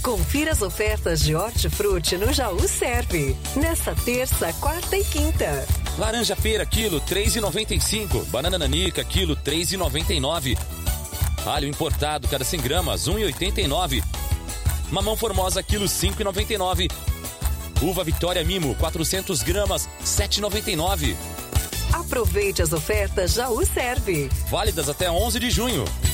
Confira as ofertas de hortifruti no Jaú Serve. Nessa terça, quarta e quinta. Laranja pera, quilo, 3,95. Banana nanica, quilo, 3,99. Alho importado, cada 100 gramas, 1,89. Mamão formosa, quilo, 5,99. Uva Vitória Mimo, 400 gramas, 7,99. Aproveite as ofertas Jaú Serve. Válidas até 11 de junho.